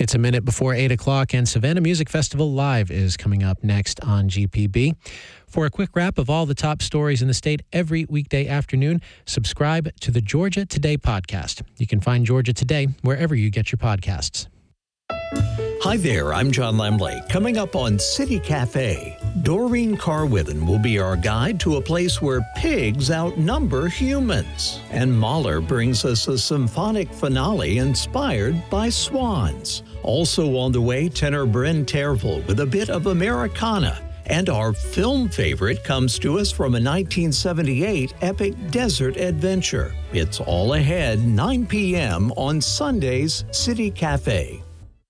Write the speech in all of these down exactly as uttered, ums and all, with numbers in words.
It's a minute before eight o'clock, and Savannah Music Festival Live is coming up next on G P B. For a quick wrap of all the top stories in the state every weekday afternoon, subscribe to the Georgia Today podcast. You can find Georgia Today wherever you get your podcasts. Hi there, I'm John Lemley. Coming up on City Cafe, Doreen Carwithen will be our guide to a place where pigs outnumber humans. And Mahler brings us a symphonic finale inspired by swans. Also on the way, tenor Bryn Tervel with a bit of Americana. And our film favorite comes to us from a nineteen seventy-eight epic desert adventure. It's all ahead, nine p.m. on Sunday's City Cafe.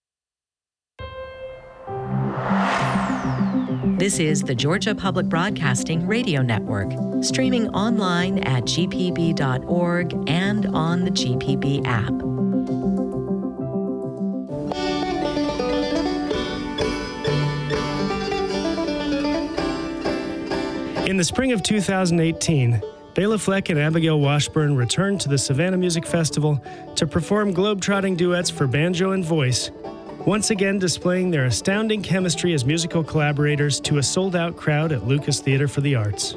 This is the Georgia Public Broadcasting Radio Network, streaming online at g p b dot org and on the G P B app. In the spring of two thousand eighteen, Bela Fleck and Abigail Washburn returned to the Savannah Music Festival to perform globetrotting duets for banjo and voice, once again displaying their astounding chemistry as musical collaborators to a sold-out crowd at Lucas Theater for the Arts.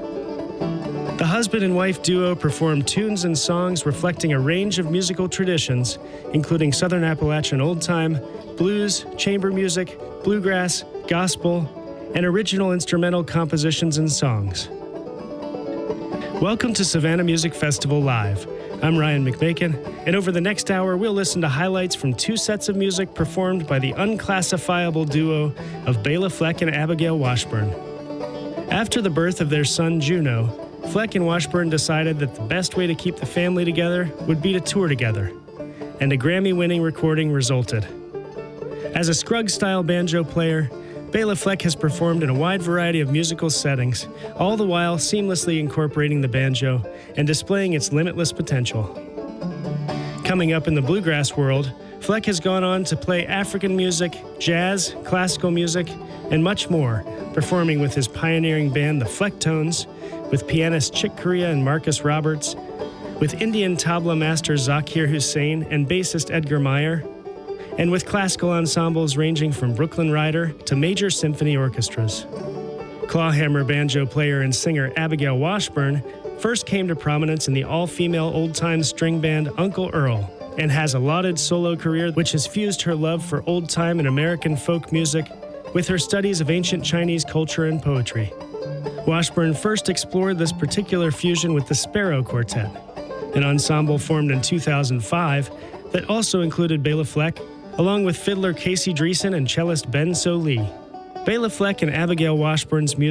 The husband and wife duo performed tunes and songs reflecting a range of musical traditions, including Southern Appalachian old time, blues, chamber music, bluegrass, gospel, and original instrumental compositions and songs. Welcome to Savannah Music Festival Live. I'm Ryan McMakin, and over the next hour, we'll listen to highlights from two sets of music performed by the unclassifiable duo of Bela Fleck and Abigail Washburn. After the birth of their son, Juno, Fleck and Washburn decided that the best way to keep the family together would be to tour together, and a Grammy-winning recording resulted. As a Scruggs-style banjo player, Bela Fleck has performed in a wide variety of musical settings, all the while seamlessly incorporating the banjo and displaying its limitless potential. Coming up in the bluegrass world, Fleck has gone on to play African music, jazz, classical music, and much more, performing with his pioneering band, the Flecktones, with pianist Chick Corea and Marcus Roberts, with Indian tabla master Zakir Hussain and bassist Edgar Meyer, and with classical ensembles ranging from Brooklyn Rider to major symphony orchestras. Clawhammer banjo player and singer Abigail Washburn first came to prominence in the all-female old-time string band Uncle Earl, and has a lauded solo career which has fused her love for old-time and American folk music with her studies of ancient Chinese culture and poetry. Washburn first explored this particular fusion with the Sparrow Quartet, an ensemble formed in two thousand five that also included Bela Fleck, along with fiddler Casey Dreesen and cellist Ben So Lee. Bela Fleck and Abigail Washburn's music